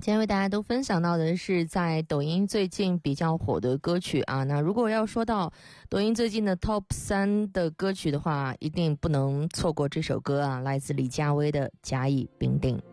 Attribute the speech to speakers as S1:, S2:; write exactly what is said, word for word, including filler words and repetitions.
S1: 今天为大家都分享到的是在抖音最近比较火的歌曲啊。那如果要说到抖音最近的 top 三的歌曲的话，一定不能错过这首歌啊，来自李佳薇的《甲乙丙丁》。